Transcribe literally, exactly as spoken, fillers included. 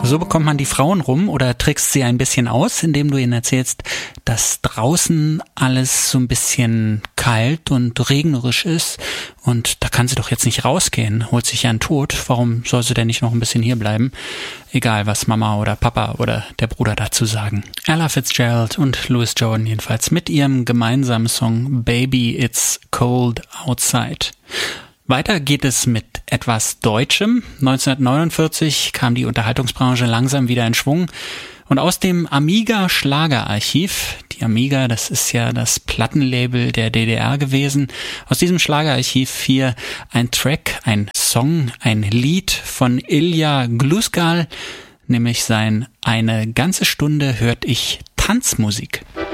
So bekommt man die Frauen rum oder trickst sie ein bisschen aus, indem du ihnen erzählst, dass draußen alles so ein bisschen kalt und regnerisch ist und da kann sie doch jetzt nicht rausgehen, holt sich ja einen Tod, warum soll sie denn nicht noch ein bisschen hier bleiben? Egal, was Mama oder Papa oder der Bruder dazu sagen. Ella Fitzgerald und Louis Jordan jedenfalls mit ihrem gemeinsamen Song Baby It's Cold Outside. Weiter geht es mit etwas Deutschem. neunzehnhundertneunundvierzig kam die Unterhaltungsbranche langsam wieder in Schwung. Und aus dem Amiga Schlagerarchiv, die Amiga, das ist ja das Plattenlabel der D D R gewesen, aus diesem Schlagerarchiv hier ein Track, ein Song, ein Lied von Ilja Gluskal, nämlich sein Eine ganze Stunde hört ich Tanzmusik.